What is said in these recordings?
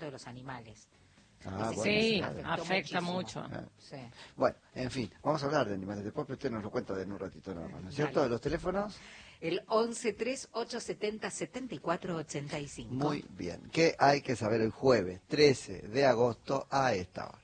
de los animales. Ah, bueno, Sí, claro. afecta mucho. Sí. Bueno, en fin, vamos a hablar de animales después, pero usted nos lo cuenta en un ratito nada más, ¿no es cierto? Dale. ¿Los teléfonos? El 1138707485. Muy bien. ¿Qué hay que saber el jueves 13 de agosto a esta hora?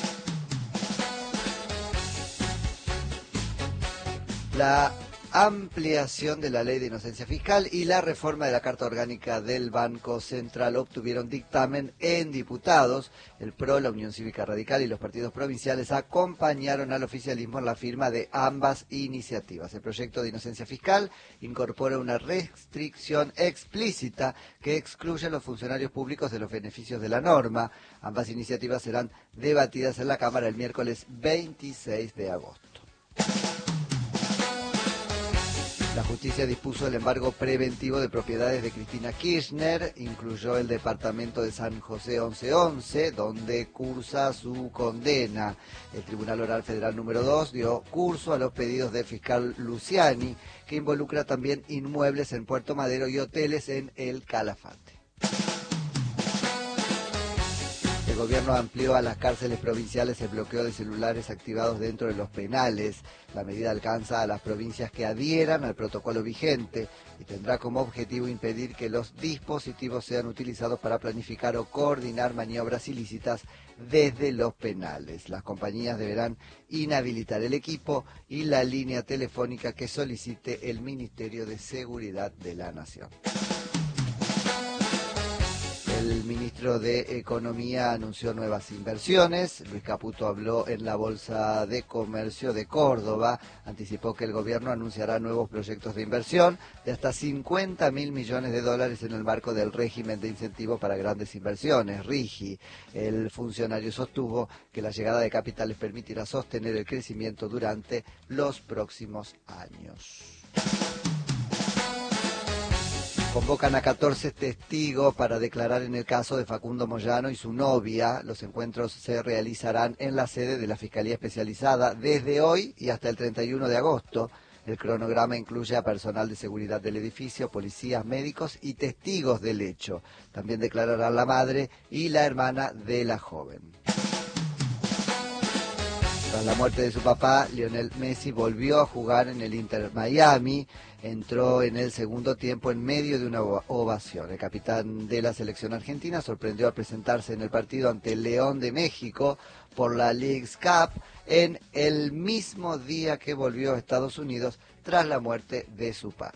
La ampliación de la ley de inocencia fiscal y la reforma de la Carta Orgánica del Banco Central obtuvieron dictamen en diputados. El PRO, la Unión Cívica Radical y los partidos provinciales acompañaron al oficialismo en la firma de ambas iniciativas. El proyecto de inocencia fiscal incorpora una restricción explícita que excluye a los funcionarios públicos de los beneficios de la norma. Ambas iniciativas serán debatidas en la Cámara el miércoles 26 de agosto. La justicia dispuso el embargo preventivo de propiedades de Cristina Kirchner, incluyó el departamento de San José 1111, donde cursa su condena. El Tribunal Oral Federal número 2 dio curso a los pedidos del fiscal Luciani, que involucra también inmuebles en Puerto Madero y hoteles en El Calafate. El gobierno amplió a las cárceles provinciales el bloqueo de celulares activados dentro de los penales. La medida alcanza a las provincias que adhieran al protocolo vigente y tendrá como objetivo impedir que los dispositivos sean utilizados para planificar o coordinar maniobras ilícitas desde los penales. Las compañías deberán inhabilitar el equipo y la línea telefónica que solicite el Ministerio de Seguridad de la Nación. El ministro de Economía anunció nuevas inversiones. Luis Caputo habló en la Bolsa de Comercio de Córdoba. Anticipó que el gobierno anunciará nuevos proyectos de inversión de hasta 50.000 millones de dólares en el marco del régimen de incentivo para grandes inversiones, RIGI. El funcionario sostuvo que la llegada de capitales permitirá sostener el crecimiento durante los próximos años. Convocan a 14 testigos para declarar en el caso de Facundo Moyano y su novia. Los encuentros se realizarán en la sede de la Fiscalía Especializada desde hoy y hasta el 31 de agosto. El cronograma incluye a personal de seguridad del edificio, policías, médicos y testigos del hecho. También declararán la madre y la hermana de la joven. Tras la muerte de su papá, Lionel Messi volvió a jugar en el Inter Miami. Entró en el segundo tiempo en medio de una ovación. El capitán de la selección argentina sorprendió al presentarse en el partido ante el León de México por la Leagues Cup en el mismo día que volvió a Estados Unidos tras la muerte de su padre.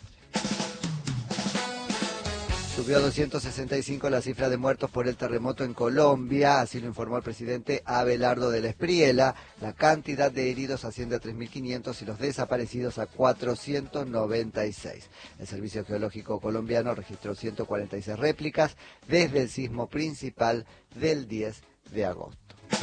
Subió a 265 la cifra de muertos por el terremoto en Colombia, así lo informó el presidente Abelardo de la Espriella. La cantidad de heridos asciende a 3.500 y los desaparecidos a 496. El Servicio Geológico colombiano registró 146 réplicas desde el sismo principal del 10 de agosto.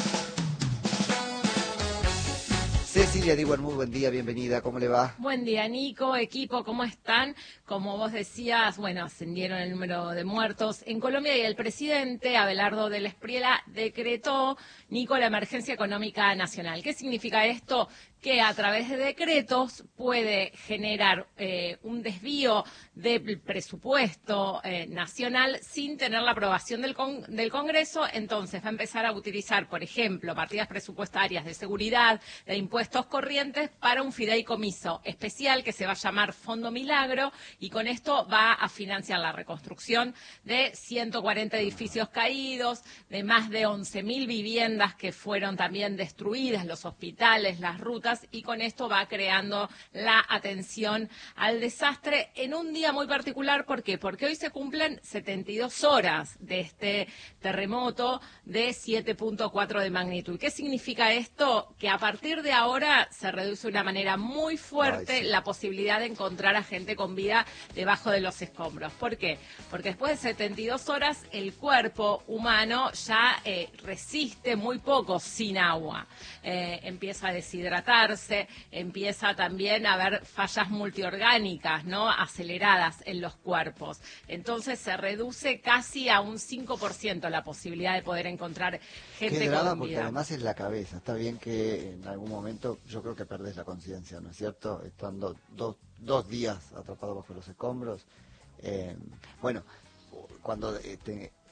Cecilia Diwan, muy buen día, bienvenida, ¿cómo le va? Buen día, Nico, equipo, ¿cómo están? Como vos decías, bueno, ascendieron el número de muertos en Colombia y el presidente Abelardo de la Espriella decretó, Nico, la emergencia económica nacional. ¿Qué significa esto? Que a través de decretos puede generar un desvío del presupuesto nacional sin tener la aprobación del Congreso. Entonces va a empezar a utilizar, por ejemplo, partidas presupuestarias de seguridad, de impuestos corrientes para un fideicomiso especial que se va a llamar Fondo Milagro, y con esto va a financiar la reconstrucción de 140 edificios caídos, de más de 11.000 viviendas que fueron también destruidas, los hospitales, las rutas, y con esto va creando la atención al desastre en un día muy particular. ¿Por qué? Porque hoy se cumplen 72 horas de este terremoto de 7.4 de magnitud. ¿Qué significa esto? Que a partir de ahora se reduce de una manera muy fuerte la posibilidad de encontrar a gente con vida debajo de los escombros. ¿Por qué? Porque después de 72 horas el cuerpo humano ya resiste muy poco sin agua. Empieza a deshidratarse, empieza también a haber fallas multiorgánicas, ¿no?, aceleradas en los cuerpos. Entonces se reduce casi a un 5% la posibilidad de poder encontrar gente Qué drama, con porque vida. además es la cabeza. Está bien que en algún momento yo creo que perdés la conciencia, ¿no es cierto? Estando dos días atrapado bajo los escombros. Bueno, cuando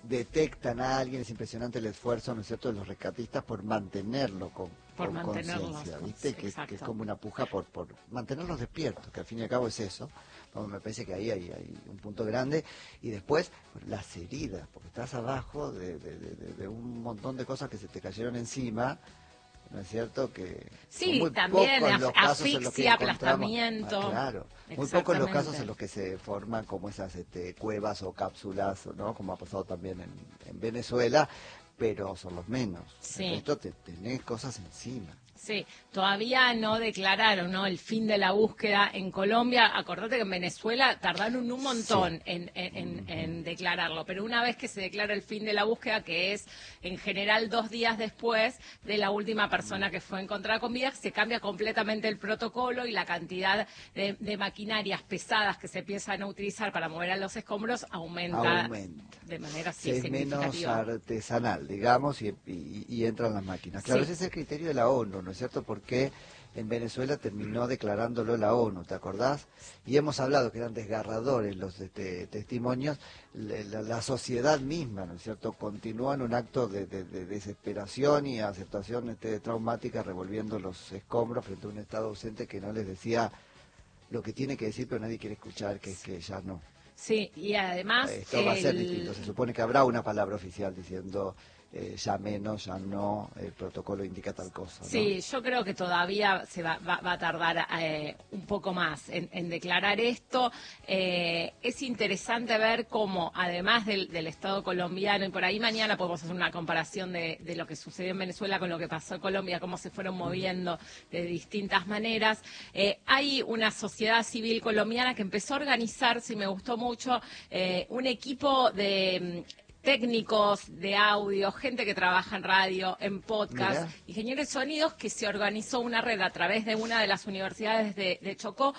detectan a alguien, es impresionante el esfuerzo, ¿no es cierto?, de los rescatistas por mantenerlo con conciencia, ¿viste? Que es como una puja por mantenerlos despiertos, que al fin y al cabo es eso. No, me parece que ahí hay un punto grande. Y después, las heridas, porque estás abajo de un montón de cosas que se te cayeron encima, ¿no es cierto? Que sí, muy también pocos los casos en los que asfixia, encontramos, aplastamiento. claro, muy pocos los casos en los que se forman como esas cuevas o cápsulas, ¿no? Como ha pasado también en Venezuela, pero son los menos. Sí. El resto tenés cosas encima. Sí, todavía no declararon, ¿no?, el fin de la búsqueda en Colombia. Acordate que en Venezuela tardaron un montón en declararlo, pero una vez que se declara el fin de la búsqueda, que es en general 2 días después de la última persona que fue encontrada con vida, se cambia completamente el protocolo y la cantidad de maquinarias pesadas que se empiezan a utilizar para mover a los escombros aumenta. De manera menos significativa. Artesanal, digamos, y entran las máquinas. Claro, ese es el criterio de la ONU, ¿no es cierto? Porque en Venezuela terminó declarándolo la ONU, ¿te acordás? Y hemos hablado que eran desgarradores los testimonios. La sociedad misma, ¿no es cierto?, continuó en un acto de desesperación y aceptación traumática, revolviendo los escombros frente a un Estado ausente que no les decía lo que tiene que decir, pero nadie quiere escuchar, que es que ya no. Sí, y además... Esto va a ser distinto. Se supone que habrá una palabra oficial diciendo ya menos, ya no, el protocolo indica tal cosa, ¿no? Sí, yo creo que todavía se va a tardar un poco más en declarar esto. Es interesante ver cómo, además del Estado colombiano, y por ahí mañana podemos hacer una comparación de lo que sucedió en Venezuela con lo que pasó en Colombia, cómo se fueron moviendo de distintas maneras. Hay una sociedad civil colombiana que empezó a organizarse, y me gustó mucho, un equipo de técnicos de audio, gente que trabaja en radio, en podcast, Mirá. ingenieros de sonidos, que se organizó una red a través de una de las universidades de Chocó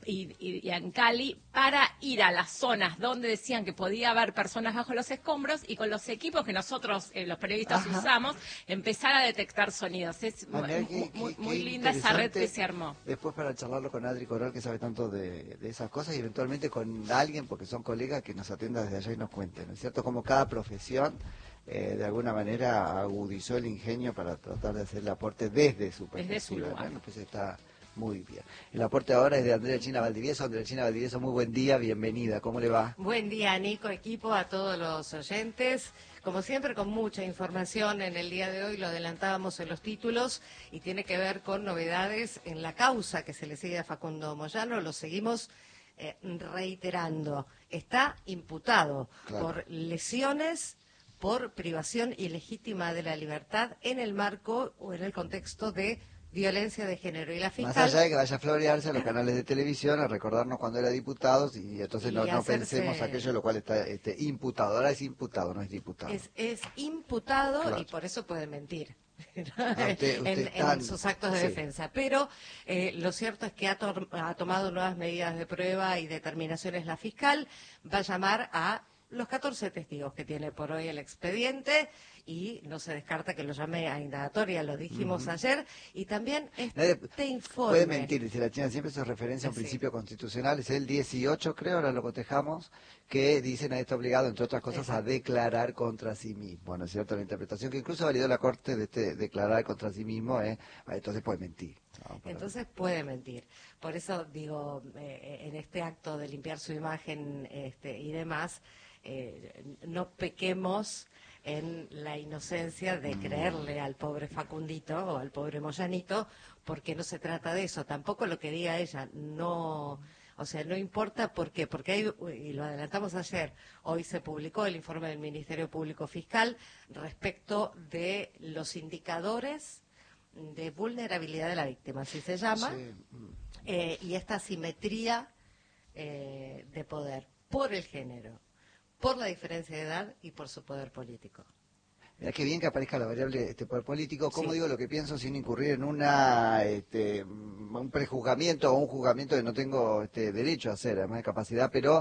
y en Cali, para ir a las zonas donde decían que podía haber personas bajo los escombros, y con los equipos que nosotros, los periodistas, usamos, empezar a detectar sonidos. Es muy linda esa red que se armó. Después, para charlarlo con Adri Coral, que sabe tanto de esas cosas, y eventualmente con alguien, porque son colegas, que nos atienda desde allá y nos cuente, ¿no es cierto?, como cada profesión de alguna manera agudizó el ingenio para tratar de hacer el aporte desde su perspectiva. Desde su lugar. ¿no? Pues está muy bien. El aporte ahora es de Andrea China Valdivieso. Andrea China Valdivieso, muy buen día, bienvenida. ¿Cómo le va? Buen día, Nico, equipo, a todos los oyentes. Como siempre, con mucha información en el día de hoy, lo adelantábamos en los títulos, y tiene que ver con novedades en la causa que se le sigue a Facundo Moyano. Lo seguimos reiterando. Está imputado por lesiones, por privación ilegítima de la libertad en el marco o en el contexto de violencia de género. Y la fiscal, más allá de que vaya a florearse a los canales de televisión, a recordarnos cuando era diputado, y entonces no pensemos aquello lo cual está imputado. Ahora es imputado, no es diputado. Es imputado, claro. Y por eso puede mentir en sus actos de defensa. Pero lo cierto es que ha tomado nuevas medidas de prueba y determinaciones la fiscal. Va a llamar a los 14 testigos que tiene por hoy el expediente, y no se descarta que lo llame a indagatoria, lo dijimos ayer. Y también este informe... Puede mentir, dice la China, siempre se referencia a un principio constitucional, es el 18, creo, ahora lo cotejamos, que dicen a esto obligado, entre otras cosas, a declarar contra sí mismo, ¿no es cierto? La interpretación que incluso validó la Corte de declarar contra sí mismo, entonces puede mentir. Entonces puede mentir. Por eso digo, en este acto de limpiar su imagen y demás, no pequemos en la inocencia de creerle al pobre Facundito o al pobre Moyanito, porque no se trata de eso. Tampoco lo que diga ella, no, o sea, no importa. ¿Por qué? Porque hay, y lo adelantamos ayer, hoy se publicó el informe del Ministerio Público Fiscal respecto de los indicadores de vulnerabilidad de la víctima, así se llama, y esta asimetría de poder por el género, por la diferencia de edad y por su poder político. Mira qué bien que aparezca la variable poder político. ¿Cómo digo lo que pienso sin incurrir en un prejuzgamiento o un juzgamiento que no tengo derecho a hacer, además de capacidad? Pero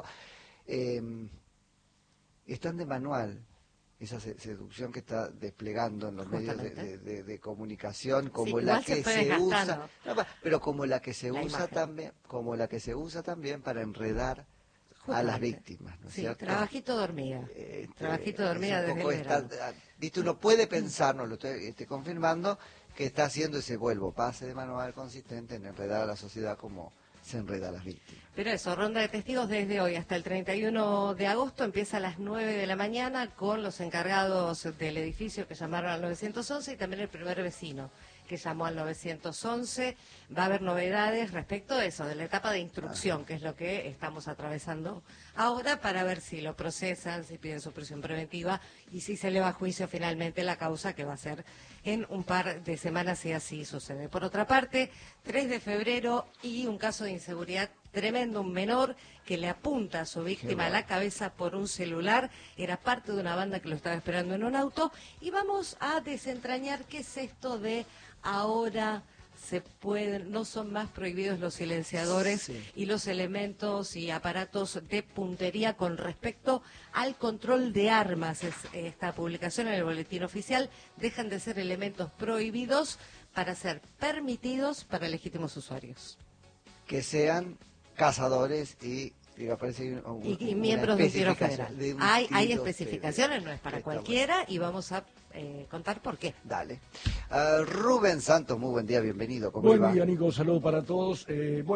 están de manual esa seducción que está desplegando en los medios de comunicación, como la que se usa, pero como la que se usa también, para enredar a las víctimas, ¿no es Sí, cierto? trabajito de hormiga. Trabajito de hormiga es un desde poco el verano. viste, uno puede pensar, no lo estoy confirmando, que está haciendo ese vuelvo, pase de manual consistente en enredar a la sociedad como se enreda a las víctimas. Pero eso, ronda de testigos desde hoy hasta el 31 de agosto, empieza a las 9 de la mañana con los encargados del edificio que llamaron al 911 y también el primer vecino que llamó al 911. Va a haber novedades respecto a eso, de la etapa de instrucción, que es lo que estamos atravesando ahora, para ver si lo procesan, si piden su prisión preventiva y si se le va a juicio finalmente la causa, que va a ser en un par de semanas si así sucede. Por otra parte, 3 de febrero y un caso de inseguridad tremendo, un menor que le apunta a su víctima a la cabeza por un celular, era parte de una banda que lo estaba esperando en un auto, y vamos a desentrañar qué es esto de ahora se pueden, no son más prohibidos los silenciadores Sí. y los elementos y aparatos de puntería con respecto al control de armas. Esta publicación en el boletín oficial, dejan de ser elementos prohibidos para ser permitidos para legítimos usuarios. Que sean cazadores y aparece Y miembros de un tiro federal. Hay especificaciones, no es para cualquiera, y vamos a contar por qué. Dale. Rubén Santos, muy buen día, bienvenido. ¿Cómo le va? Buen día, Nico, un saludo para todos.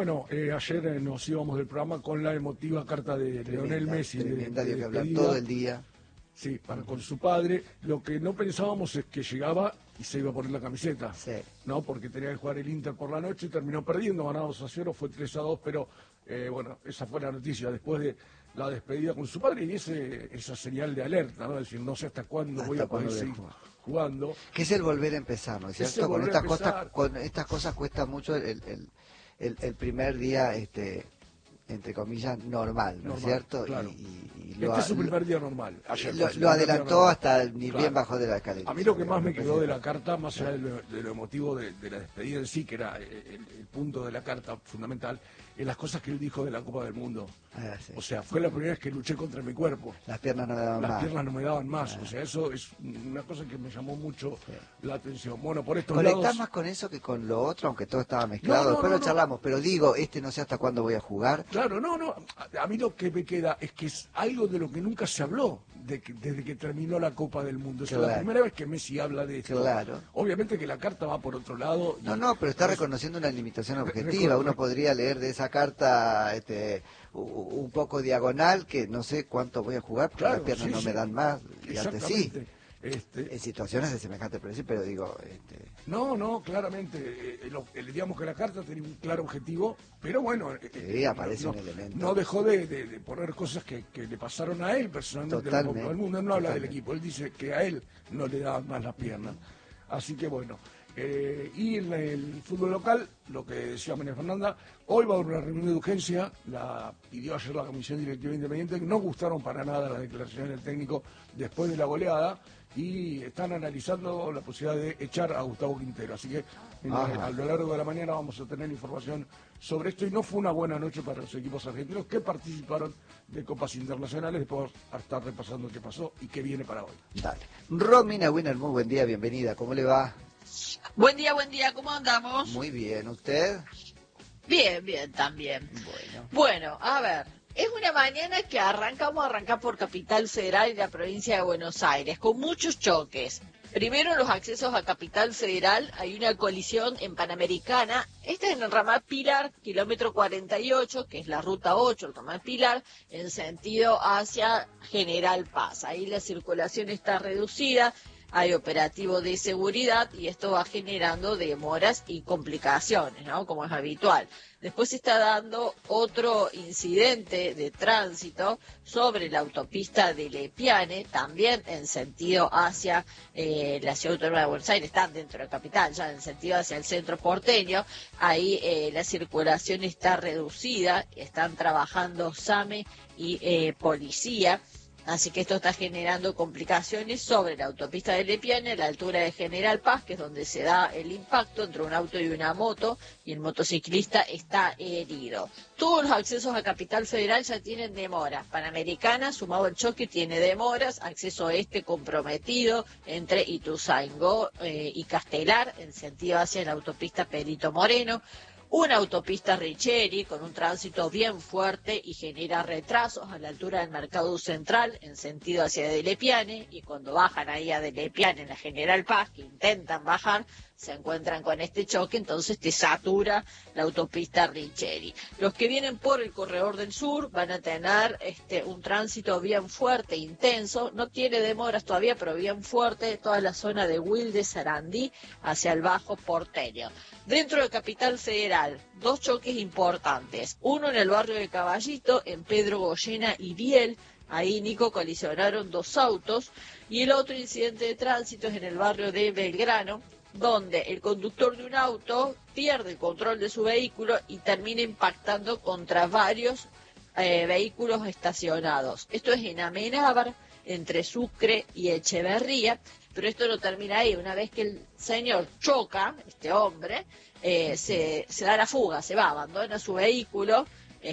Ayer nos íbamos del programa con la emotiva carta de Lionel Messi. Tremenda, dio que hablar despedida. todo el día. Sí, con su padre. Lo que no pensábamos es que llegaba y se iba a poner la camiseta, Sí. ¿no? Porque tenía que jugar el Inter por la noche y terminó perdiendo, ganado 2-0, fue 3-2, pero esa fue la noticia después de la despedida con su padre y esa señal de alerta, ¿no? Es decir, no sé hasta cuándo voy a poder seguir jugando. Que es el volver a empezar, ¿no es Es cierto? el volver a empezar. Con estas cosas cuesta mucho el primer día, entre comillas, normal, ¿no es Normal, cierto? claro. Y Este es su primer día normal. Ayer fue su lo primer adelantó día normal. hasta ni bien Claro. bajó de la escalera. A mí lo que más me quedó de la carta, más allá de lo emotivo de la despedida en sí, que era el punto de la carta fundamental, es las cosas que él dijo de la Copa del Mundo. Sí. O sea, fue la primera vez que luché contra mi cuerpo. Las piernas no me daban Las más. piernas no me daban más. O sea, eso es una cosa que me llamó mucho la atención. Bueno, por estos Conectás lados... más con eso que con lo otro, aunque todo estaba mezclado. No, Después no, lo charlamos, pero digo, no sé hasta cuándo voy a jugar. Claro, no. A mí lo que me queda es que es algo de lo que nunca se habló desde que terminó la Copa del Mundo. Es la Claro. primera vez que Messi habla de esto. Claro. Obviamente que la carta va por otro lado. No, pero está reconociendo una limitación objetiva. Uno podría leer de esa carta un poco diagonal, que no sé cuánto voy a jugar, porque Claro, las piernas sí, no sí. me dan más, y antes sí. Exactamente. En situaciones de semejante precio, pero digo... No, claramente. Digamos que la carta tenía un claro objetivo, pero bueno... Sí, aparece un elemento. No dejó de poner cosas que le pasaron a él personalmente en la Copa del Mundo. Él no habla del equipo, él dice que a él no le daban más las piernas. Así que bueno... y en el fútbol local, lo que decía María Fernanda, hoy va a haber una reunión de urgencia, la pidió ayer la Comisión Directiva Independiente, no gustaron para nada las declaraciones del técnico después de la goleada y están analizando la posibilidad de echar a Gustavo Quintero. Así que a lo largo de la mañana vamos a tener información sobre esto y no fue una buena noche para los equipos argentinos que participaron de copas internacionales. Después a estar repasando qué pasó y qué viene para hoy. Dale. Romina Winner, muy buen día, bienvenida, ¿cómo le va? Buen día, ¿cómo andamos? Muy bien, ¿usted? Bien, también. Bueno, a ver, es una mañana que vamos a arrancar por Capital Federal y la provincia de Buenos Aires, con muchos choques. Primero, los accesos a Capital Federal, hay una colisión en Panamericana, esta es en el ramal Pilar, kilómetro 48, que es la ruta 8, el ramal Pilar, en sentido hacia General Paz. Ahí la circulación está reducida. Hay operativo de seguridad y esto va generando demoras y complicaciones, ¿no? Como es habitual. Después se está dando otro incidente de tránsito sobre la autopista de Lepiane, también en sentido hacia la ciudad autónoma de Buenos Aires, están dentro de la capital, ya en sentido hacia el centro porteño. Ahí la circulación está reducida, están trabajando SAME y policía. Así que esto está generando complicaciones sobre la autopista de Lepiane, a la altura de General Paz, que es donde se da el impacto entre un auto y una moto, y el motociclista está herido. Todos los accesos a Capital Federal ya tienen demoras. Panamericana, sumado al choque, tiene demoras. Acceso este comprometido entre Ituzaingó y Castelar, en sentido hacia la autopista Perito Moreno. una autopista Richeri con un tránsito bien fuerte y genera retrasos a la altura del Mercado Central en sentido hacia Delepiane, y cuando bajan ahí a Delepiane en la General Paz, que intentan bajar, se encuentran con este choque, entonces te satura la autopista Richeri. Los que vienen por el corredor del sur van a tener un tránsito bien fuerte, intenso, no tiene demoras todavía, pero bien fuerte, toda la zona de Wilde, Sarandí, hacia el Bajo Porteño. Dentro de Capital Federal, dos choques importantes, uno en el barrio de Caballito, en Pedro Goyena y Biel. Ahí, Nico, colisionaron dos autos, y el otro incidente de tránsito es en el barrio de Belgrano, donde el conductor de un auto pierde el control de su vehículo y termina impactando contra varios vehículos estacionados. Esto es en Amenábar, entre Sucre y Echeverría, pero esto no termina ahí. Una vez que el señor choca, este hombre, se da la fuga, se va, abandona su vehículo,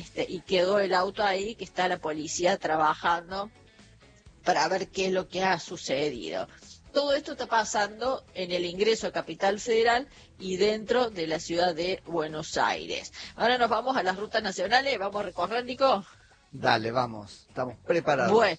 y quedó el auto ahí, que está la policía trabajando para ver qué es lo que ha sucedido. Todo esto está pasando en el ingreso a Capital Federal y dentro de la ciudad de Buenos Aires. Ahora nos vamos a las rutas nacionales. ¿Vamos a recorrer, Nico? Dale, vamos. Estamos preparados.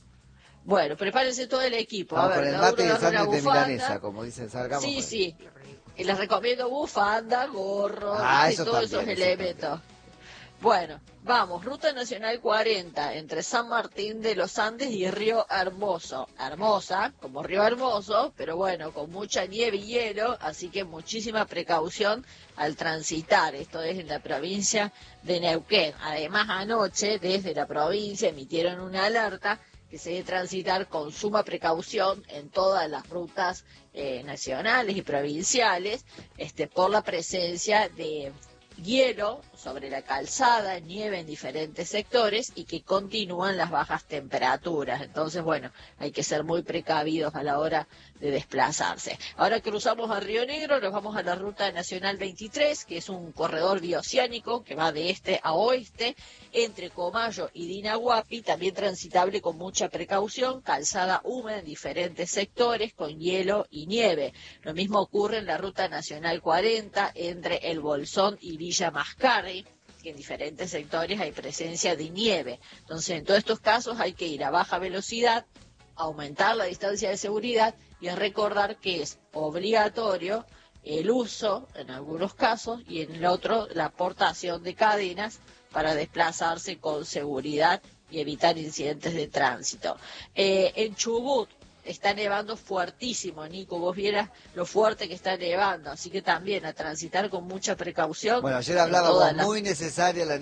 Bueno, prepárense todo el equipo. Vamos a ver, con el mate y el sándwich de bufanda. milanesa, como dicen. Salgamos Sí. Y les recomiendo bufanda, gorro, y todos esos elementos. Bueno, vamos, Ruta Nacional 40, entre San Martín de los Andes y Río Hermoso. Hermosa, como Río Hermoso, pero bueno, con mucha nieve y hielo, así que muchísima precaución al transitar. Esto es en la provincia de Neuquén. Además, anoche, desde la provincia, emitieron una alerta que se debe transitar con suma precaución en todas las rutas nacionales y provinciales, por la presencia de hielo sobre la calzada, nieve en diferentes sectores y que continúan las bajas temperaturas. Entonces, bueno, hay que ser muy precavidos a la hora de desplazarse. Ahora cruzamos a Río Negro, nos vamos a la Ruta Nacional 23, que es un corredor bioceánico que va de este a oeste, entre Comayo y Dinahuapi, también transitable con mucha precaución, calzada húmeda en diferentes sectores, con hielo y nieve. Lo mismo ocurre en la Ruta Nacional 40, entre El Bolsón y Villa Mascarri, que en diferentes sectores hay presencia de nieve. Entonces, en todos estos casos hay que ir a baja velocidad, aumentar la distancia de seguridad y recordar que es obligatorio el uso, en algunos casos, y en el otro, la aportación de cadenas para desplazarse con seguridad y evitar incidentes de tránsito. En Chubut está nevando fuertísimo, Nico, vos vieras lo fuerte que está nevando, así que también a transitar con mucha precaución. Bueno, ayer hablábamos muy necesaria la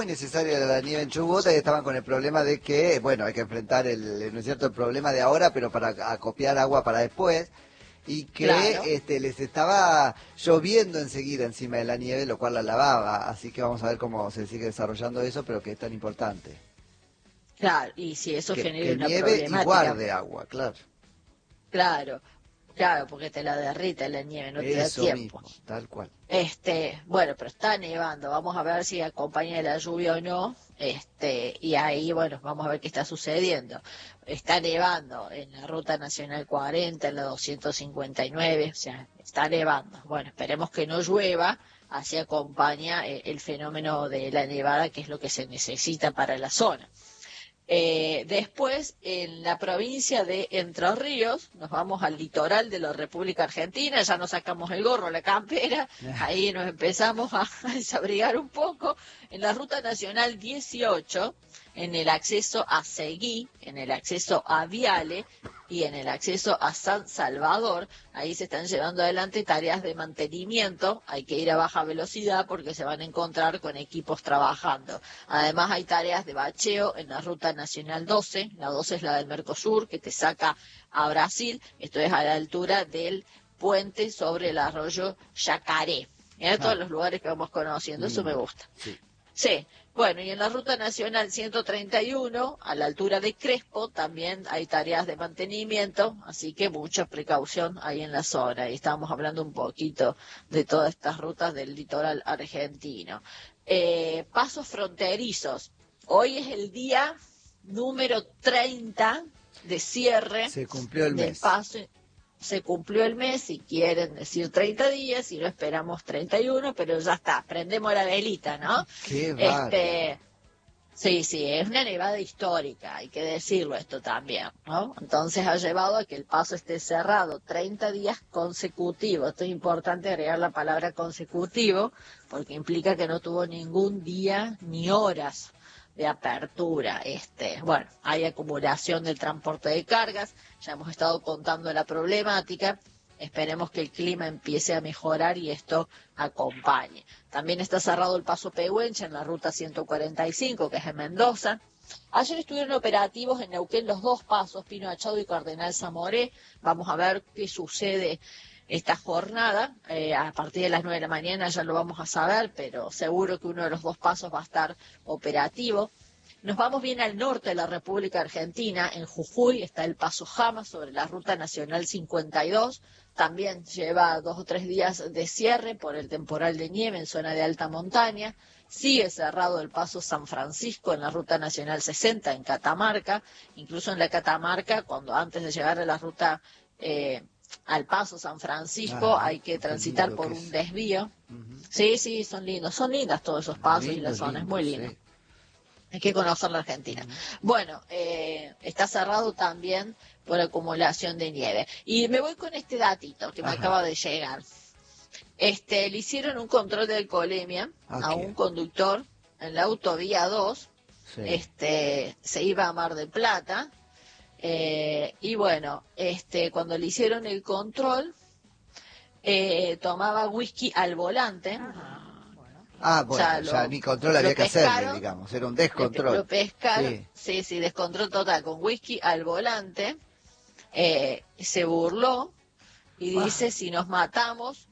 nieve en Chubut, y estaban con el problema de que, bueno, hay que enfrentar no es cierto, el problema de ahora, pero para acopiar agua para después, y que claro, les estaba lloviendo enseguida encima de la nieve, lo cual la lavaba, así que vamos a ver cómo se sigue desarrollando eso, pero que es tan importante. Claro, y si eso genera que una nieve problemática. y guarde agua, claro. Claro, porque te la derrite la nieve, no te da tiempo. Mismo, tal cual. Bueno, pero está nevando, vamos a ver si acompaña de la lluvia o no, y ahí, bueno, vamos a ver qué está sucediendo. Está nevando en la Ruta Nacional 40, en la 259, o sea, está nevando. Bueno, esperemos que no llueva, así acompaña el fenómeno de la nevada, que es lo que se necesita para la zona. Después, en la provincia de Entre Ríos, nos vamos al litoral de la República Argentina, ya nos sacamos el gorro, la campera, ahí nos empezamos a desabrigar un poco. En la Ruta Nacional 18, en el acceso a Seguí, en el acceso a Viale y en el acceso a San Salvador, ahí se están llevando adelante tareas de mantenimiento. Hay que ir a baja velocidad porque se van a encontrar con equipos trabajando. Además, hay tareas de bacheo en la Ruta Nacional 12, la 12 es la del Mercosur, que te saca a Brasil, esto es a la altura del puente sobre el arroyo Yacaré. Mira todos los lugares que vamos conociendo, eso me gusta. Sí. Bueno, y en la Ruta Nacional 131, a la altura de Crespo, también hay tareas de mantenimiento, así que mucha precaución ahí en la zona. Y estamos hablando un poquito de todas estas rutas del litoral argentino. Pasos fronterizos. Hoy es el día número 30 de cierre. Se cumplió el mes. Paso. se cumplió el mes, si quieren decir 30 días, si no esperamos 31, pero ya está, prendemos la velita, ¿no? Qué bárbaro. Sí, sí, es una nevada histórica, hay que decirlo esto también, ¿no? Entonces ha llevado a que el paso esté cerrado 30 días consecutivos. Esto es importante agregar la palabra consecutivo, porque implica que no tuvo ningún día ni horas de apertura. Bueno, hay acumulación del transporte de cargas, ya hemos estado contando la problemática. Esperemos que el clima empiece a mejorar y esto acompañe. También está cerrado el paso Pehuenche en la ruta 145, que es en Mendoza. Ayer estuvieron operativos en Neuquén los dos pasos, Pino Achado y Cardenal Zamoré. Vamos a ver qué sucede esta jornada. A partir de las 9 de la mañana ya lo vamos a saber, pero seguro que uno de los dos pasos va a estar operativo. Nos vamos bien al norte de la República Argentina, en Jujuy está el paso Jama sobre la ruta nacional 52, también lleva 2 o 3 días de cierre por el temporal de nieve en zona de alta montaña, sigue cerrado el paso San Francisco en la ruta nacional 60 en Catamarca, incluso en la Catamarca, cuando antes de llegar a la ruta al paso San Francisco hay que transitar por un desvío. Sí, sí, son lindas todos esos pasos y la zona es muy linda. Sí. Hay que conocer la Argentina. Bueno, está cerrado también por acumulación de nieve. Y me voy con este datito que me acaba de llegar. Le hicieron un control de alcoholemia a un conductor en la autovía 2. Sí. Se iba a Mar del Plata. Y bueno, cuando le hicieron el control, tomaba whisky al volante. Bueno, ya ni control había que hacerle, digamos, era un descontrol. Lo pescaron, sí, descontrol total, con whisky al volante, se burló y dice, si nos matamos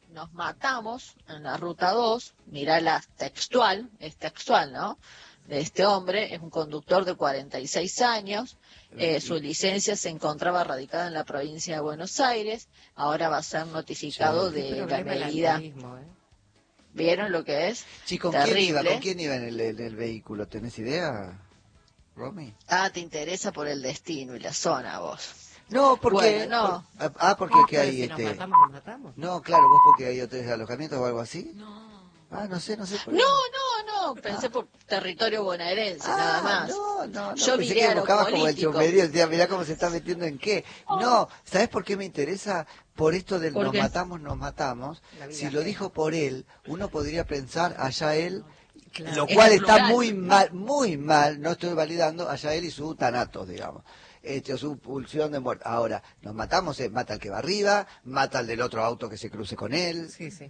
en la ruta 2, mirá es textual, ¿no? De este hombre, es un conductor de 46 años, su licencia se encontraba radicada en la provincia de Buenos Aires, ahora va a ser notificado de la medida. ¿Vieron lo que es? Sí, ¿con quién iba en el vehículo? ¿Tenés idea, Romy? Te interesa por el destino y la zona, vos. No, porque... Bueno, no. Porque hay si nos matamos. No, claro, vos porque hay hoteles de alojamiento o algo así. No. No sé por qué. No, pensé por territorio bonaerense, nada más. No, yo pensé que buscabas como el chusmerío, decía, mirá cómo se está metiendo en qué. No, ¿sabés por qué me interesa? Por esto del nos matamos. Si lo dijo por él, uno podría pensar allá él, claro, lo cual está muy mal, no estoy validando, allá él y su tanatos, digamos. Su pulsión de muerte. Ahora, nos matamos, mata al que va arriba, mata al del otro auto que se cruce con él. Sí, sí.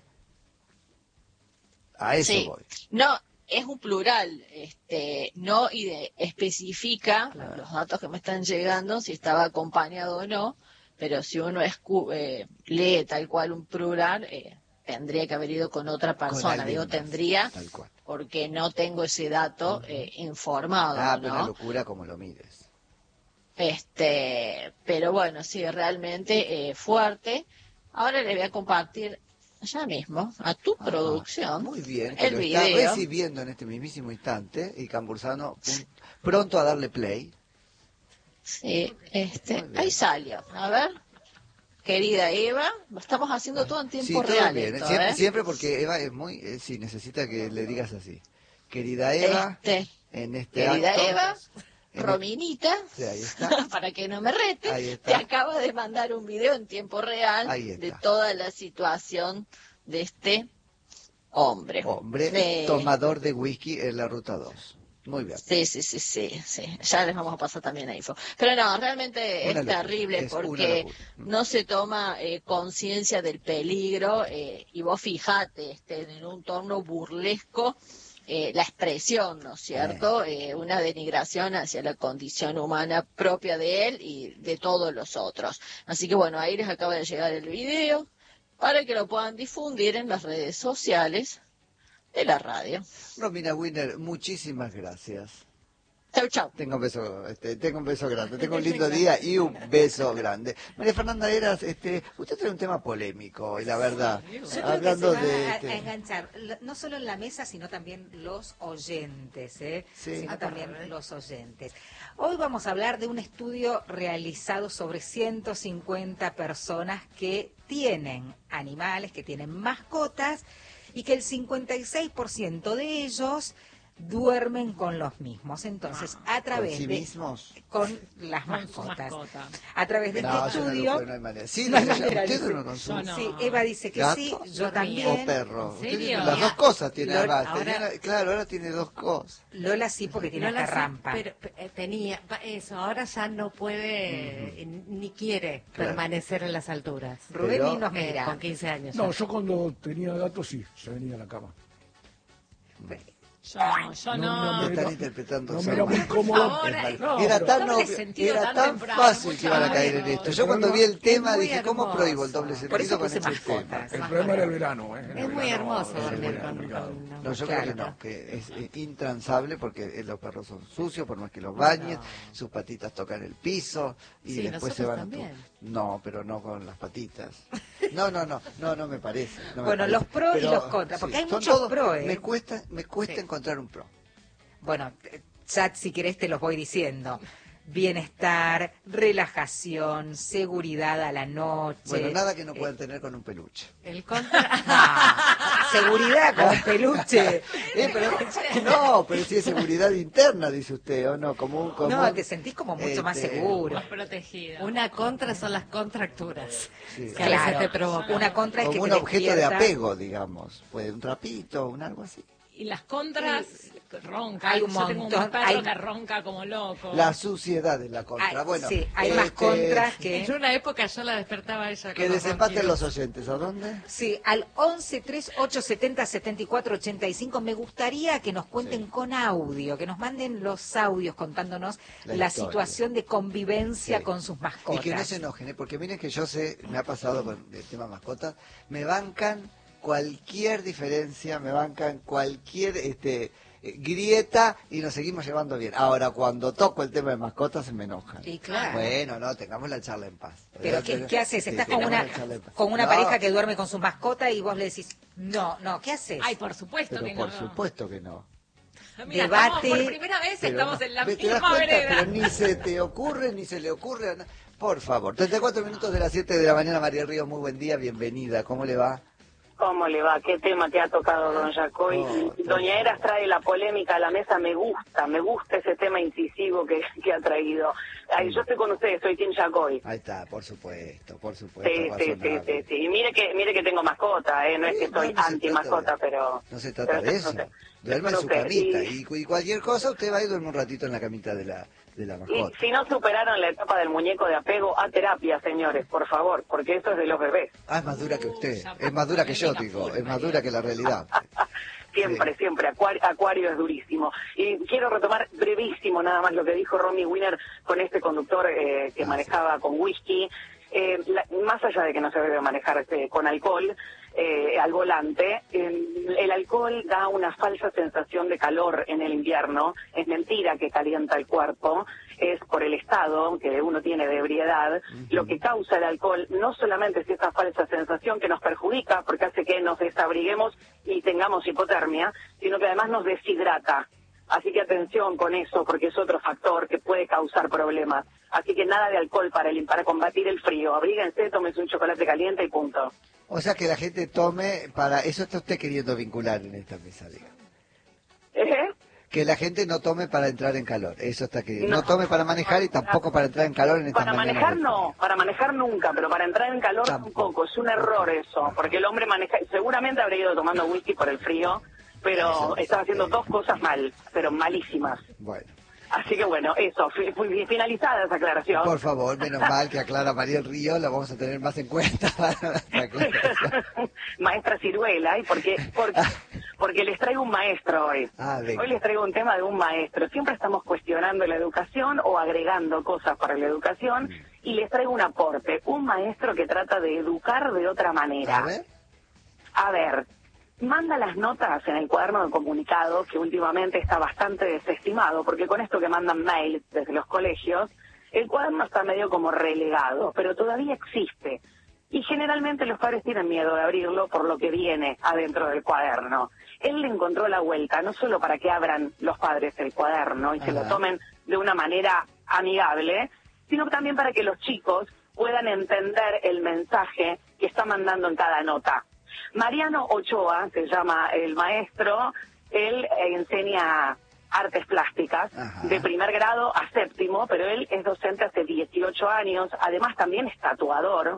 A eso voy. No, es un plural, no especifica los datos que me están llegando, si estaba acompañado o no, pero si uno lee tal cual un plural, tendría que haber ido con otra persona, tendría, tal cual, porque no tengo ese dato informado. Pero una locura como lo mires. Pero bueno, sí, realmente fuerte. Ahora le voy a compartir ya mismo a tu producción muy bien, el video. Está recibiendo en este mismísimo instante y Cambursano pronto a darle play. Sí, ahí salió. A ver, querida Eva, estamos haciendo todo en tiempo real. Bien. Esto, siempre porque Eva es muy, sí, necesita que le digas así. Querida Eva, querida acto, Eva, Rominita, sí, ahí está. Para que no me rete, te acaba de mandar un video en tiempo real de toda la situación de este hombre. Tomador de whisky en la ruta 2. Muy bien. Sí. Ya les vamos a pasar también a info. Pero no, realmente es terrible porque no se toma conciencia del peligro y vos fijate en un tono burlesco. La expresión, ¿no es cierto? Una denigración hacia la condición humana propia de él y de todos los otros. Así que bueno, ahí les acaba de llegar el video para que lo puedan difundir en las redes sociales de la radio. Romina Winner, muchísimas gracias. Chau, chau. Tengo un beso grande, tengo un lindo día y un beso grande. María Fernanda Heras, usted trae un tema polémico, y la verdad, Yo creo hablando que se va de... a enganchar, no solo en la mesa, sino también los oyentes, Sí. sino también los oyentes. Hoy vamos a hablar de un estudio realizado sobre 150 personas que tienen animales, que tienen mascotas, y que el 56% de ellos duermen con los mismos. Entonces, a través sí de... mismos? Con las Con su mascotas. mascota. A través de No, este yo no, estudio... no hay manera. Sí, No hay usted manera, duerme dice. con su Yo no. Sí, Eva dice que gato sí, yo o también. perro. ¿En Usted serio? tiene las dos cosas, tiene Lola, además. Claro, ahora tiene dos cosas. Lola sí, porque tiene Lola esta sí, rampa. pero tenía eso, ahora ya no puede ni quiere Claro. permanecer en las alturas. Rubén pero- ni nos mira. Con 15 años. No, ya. yo cuando tenía gatos sí, se venía a la cama. Yo No, no. Están interpretando no me solo. era muy cómodo. Ahora, No, Era pero- tan, doble obvio- sentido era tan tan temprano, fácil que iban a mucho caer en ánimo. esto. Yo cuando vi el tema muy dije, ¿cómo hermoso. prohíbo el doble sentido Por eso con puse este mascotas. tema? El problema era el verano. Es muy hermoso es dormir muy con complicado. No, yo Claro. creo que no, que es intransable porque los perros son sucios, por más que los bañes, sus patitas tocan el piso y Sí, después se nosotros van también. a tu... No, pero no con las patitas. No me parece. no me Bueno, parece. los pros y Pero, los contras, porque hay son muchos todos- pros, ¿eh? Me cuesta Sí. encontrar un pro. Bueno, chat, si querés te los voy diciendo. Bienestar, relajación, seguridad a la noche. Bueno, nada que no puedan tener con un peluche. El contra... No, seguridad con peluche. Pero si es seguridad interna, dice usted, ¿o no? No, te sentís como mucho más seguro. Más protegido. Una contra son las contracturas Sí. que a veces Claro. te provocan. Una contra es que Como un te objeto de despierta. apego, digamos. Puede un trapito, un algo así. Y las contras roncan. Hay un Yo tengo montón, un perro hay- que ronca como loco. La suciedad es la contra. Hay- Bueno, sí, hay más contras que... En una época yo la despertaba a ella. que con los desempaten ronquidos. los oyentes. ¿A dónde? Sí, al 1138707485. Me gustaría que nos cuenten Sí. con audio, que nos manden los audios contándonos La la historia. situación de convivencia Sí. con sus Y mascotas. que no se enojen, ¿eh? Porque miren que yo sé, me ha pasado con el tema mascotas, me bancan cualquier diferencia, me bancan cualquier grieta y nos seguimos llevando bien. Ahora, cuando toco el tema de mascotas, se me enojan. Y claro. Bueno, no, tengamos la charla en paz. Pero ¿qué haces? Sí, Estás con tengamos una, la charla en paz. con una No, pareja que duerme con su mascota y vos le decís, no, ¿qué haces? Ay, por supuesto Pero que por no. supuesto que no. Mira, Debate. estamos por primera vez Pero estamos no. en la ¿Te das misma cuenta? vereda. Pero ni se te ocurre, ni se le ocurre a Por favor, 34 minutos de las 7 de la mañana, María Ríos, muy buen día, bienvenida. ¿Cómo le va? ¿Cómo le va? ¿Qué tema que ha tocado don Yacoy? Oh, Doña Eras trae la polémica a la mesa, me gusta ese tema incisivo que ha traído. Ay, yo estoy con ustedes, soy Tim Yacoy. Ahí está, por supuesto, Sí, razonable. sí. Y mire que tengo mascota, no es que No, soy no se anti trata mascota, de- pero... No se trata pero de eso. no sé. Duerma en No su sé, camita y- y cualquier cosa usted va y duerme un ratito en la camita de la Y mascota. si no superaron la etapa del muñeco de apego, a terapia, señores, por favor, porque eso es de los bebés. Ah, es más dura que usted, Ya, es más dura que yo, polémica digo, full, es más María. dura que la realidad. Siempre, siempre. Acuario es durísimo. Y quiero retomar brevísimo nada más lo que dijo Romy Wiener con este conductor que manejaba con whisky. Más allá de que no se debe manejar con alcohol al volante, el alcohol da una falsa sensación de calor en el invierno. Es mentira que calienta el cuerpo. Es por el estado que uno tiene de ebriedad. Lo que causa el alcohol no solamente es esa falsa sensación que nos perjudica porque hace que nos desabriguemos y tengamos hipotermia, sino que además nos deshidrata. Así que atención con eso, porque es otro factor que puede causar problemas. Así que nada de alcohol para combatir el frío. Abríguense, tómense un chocolate caliente y punto. O sea que la gente tome para... Eso está usted queriendo vincular en esta mesa, digamos. Que la gente no tome para entrar en calor, eso está queriendo. No, No. tome para manejar y tampoco para entrar en calor en estas Para mañanas manejar de no, frío. para manejar nunca, pero para entrar en calor Tampoco. un poco. Es un error eso, porque el hombre maneja, seguramente habría ido tomando whisky por el frío, pero Eso, estaba haciendo dos cosas mal, pero malísimas. Bueno, Así que bueno, eso, finalizada esa aclaración. por favor, menos mal que aclara María del Río, la vamos a tener más en cuenta para la aclaración. Maestra Ciruela, ¿y porque les traigo un maestro hoy. Ah, venga. Hoy les traigo un tema de un maestro. Siempre estamos cuestionando la educación o agregando cosas para la educación y les traigo un aporte. Un maestro que trata de educar de otra manera. A ver. A ver, manda las notas en el cuaderno de comunicado, que últimamente está bastante desestimado, porque con esto que mandan mails desde los colegios, el cuaderno está medio como relegado, pero todavía existe. Y generalmente los padres tienen miedo de abrirlo por lo que viene adentro del cuaderno. Él le encontró la vuelta, no solo para que abran los padres el cuaderno y se lo tomen de una manera amigable, sino también para que los chicos puedan entender el mensaje que está mandando en cada nota. Mariano Ochoa, se llama el maestro, él enseña artes plásticas de primer grado a séptimo, pero él es docente hace 18 años, además también es tatuador,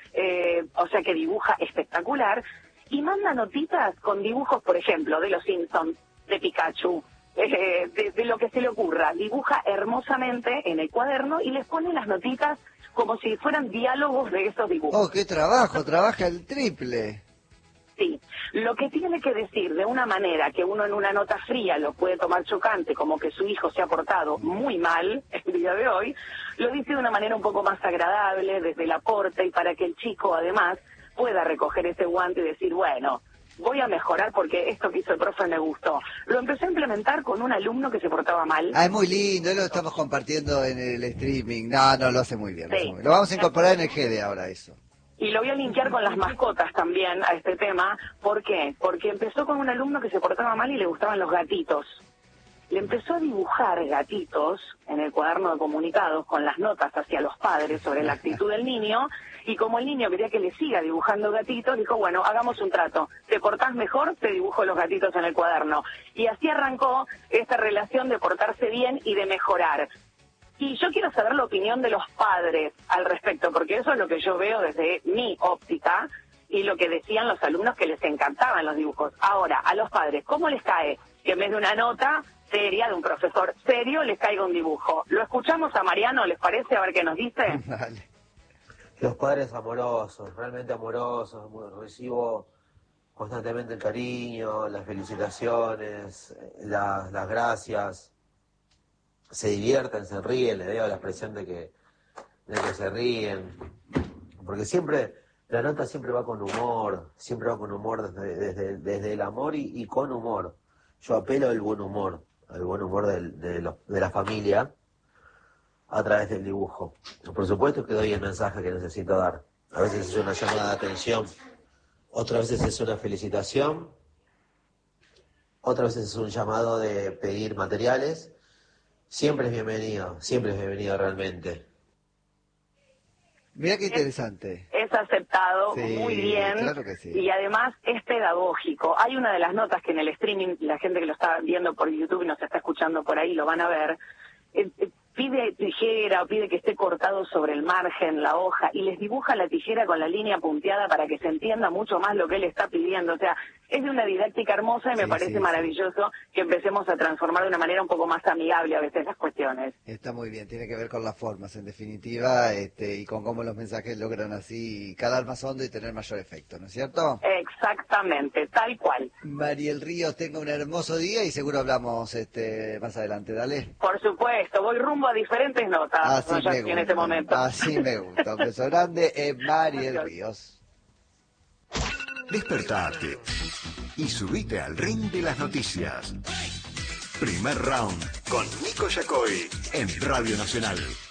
o sea que dibuja espectacular, y manda notitas con dibujos, por ejemplo, de los Simpsons, de Pikachu, de lo que se le ocurra. Dibuja hermosamente en el cuaderno y les pone las notitas como si fueran diálogos de esos dibujos. ¡Oh, qué trabajo! Trabaja el triple. Sí, lo que tiene que decir de una manera que uno en una nota fría lo puede tomar chocante, como que su hijo se ha portado muy mal el día de hoy, lo dice de una manera un poco más agradable, desde el aporte, y para que el chico además pueda recoger ese guante y decir, bueno, voy a mejorar porque esto que hizo el profe me gustó. Lo empecé a implementar con un alumno que se portaba mal. Ah, es muy lindo, lo estamos compartiendo en el streaming. No, lo hace muy bien. Sí. Lo vamos a incorporar en el GD ahora eso. Y lo voy a linkear con las mascotas también a este tema. ¿Por qué? Porque empezó con un alumno que se portaba mal y le gustaban los gatitos. Le empezó a dibujar gatitos en el cuaderno de comunicados con las notas hacia los padres sobre la actitud del niño, y como el niño quería que le siga dibujando gatitos, dijo, bueno, hagamos un trato. Te portás mejor, te dibujo los gatitos en el cuaderno. Y así arrancó esta relación de portarse bien y de mejorar. Y yo quiero saber la opinión de los padres al respecto, porque eso es lo que yo veo desde mi óptica y lo que decían los alumnos que les encantaban los dibujos. Ahora, a los padres, ¿cómo les cae que en vez de una nota seria de un profesor serio les caiga un dibujo? Lo escuchamos a Mariano, ¿les parece? A ver qué nos dice. Vale. Los padres amorosos, realmente amorosos, recibo constantemente el cariño, las felicitaciones, las gracias. Se divierten, se ríen, le veo la expresión de que se ríen, porque siempre, la nota siempre va con humor desde el amor y con humor. Yo apelo al buen humor de la familia a través del dibujo. Por supuesto que doy el mensaje que necesito dar. A veces es una llamada de atención, otras veces es una felicitación, otras veces es un llamado de pedir materiales. Siempre es bienvenido realmente. Mira qué interesante. Es aceptado, Sí, muy bien, claro que sí. y además es pedagógico. Hay una de las notas que en el streaming, la gente que lo está viendo por YouTube y nos está escuchando por ahí lo van a ver, pide tijera o pide que esté cortado sobre el margen, la hoja, y les dibuja la tijera con la línea punteada para que se entienda mucho más lo que él está pidiendo. O sea, es de una didáctica hermosa y me parece maravilloso que empecemos a transformar de una manera un poco más amigable a veces las cuestiones. Está muy bien, tiene que ver con las formas, en definitiva, y con cómo los mensajes logran así calar más hondo y tener mayor efecto, ¿no es cierto? Exactamente, tal cual. Mariel Ríos, tenga un hermoso día y seguro hablamos más adelante, dale. Por supuesto, voy rumbo a diferentes notas Así me en este momento. Así me gusta. Un beso grande, Mariel Ríos. Despertate y subite al ring de las noticias. Primer round con Nico Yacoy en Radio Nacional.